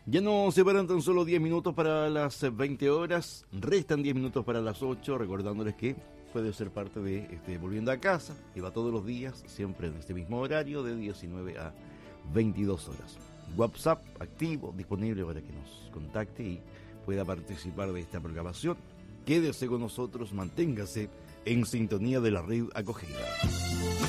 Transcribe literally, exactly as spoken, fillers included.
Ya nos separan tan solo diez minutos para las veinte horas, restan diez minutos para las ocho, recordándoles que puede ser parte de este Volviendo a Casa, que va todos los días, siempre en este mismo horario, de diecinueve a veintidós horas. WhatsApp activo, disponible para que nos contacte y pueda participar de esta programación. Quédese con nosotros, manténgase en sintonía de la red acogida.